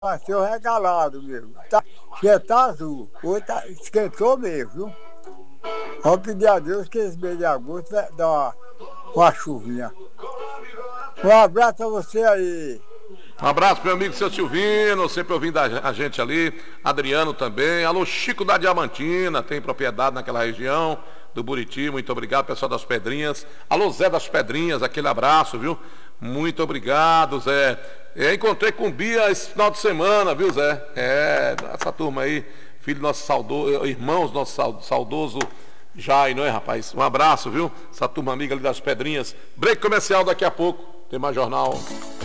Nasceu regalado mesmo. Já tá azul. Hoje esquentou mesmo, viu? Vamos pedir a Deus que esse mês de agosto vai dar uma chuvinha. Um abraço a você aí. Um abraço, meu amigo seu Silvino, sempre ouvindo a gente ali. Adriano também. Alô, Chico da Diamantina, tem propriedade naquela região do Buriti. Muito obrigado, pessoal das Pedrinhas. Alô, Zé das Pedrinhas, aquele abraço, viu? Muito obrigado, Zé. Eu encontrei com Bia esse final de semana, viu, Zé? Essa turma aí, filho do nosso saudoso, irmãos do nosso saudoso Jai, não é, rapaz? Um abraço, viu? Essa turma amiga ali das Pedrinhas. Break comercial daqui a pouco. Tem mais jornal.